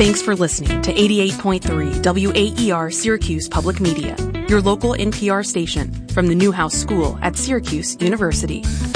Thanks for listening to 88.3 WAER Syracuse Public Media, your local NPR station from the Newhouse School at Syracuse University.